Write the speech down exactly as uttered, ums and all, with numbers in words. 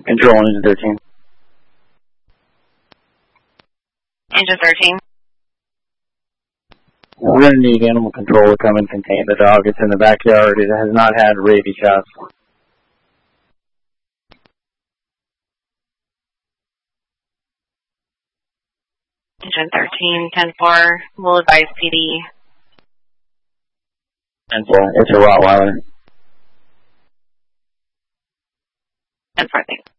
Control engine thirteen. Engine thirteen. We're going to need animal control to come and contain the dog. It's in the backyard. It has not had rabies shots. Engine thirteen, ten four, we'll advise P D. ten four, it's a Rottweiler. ten four, thanks.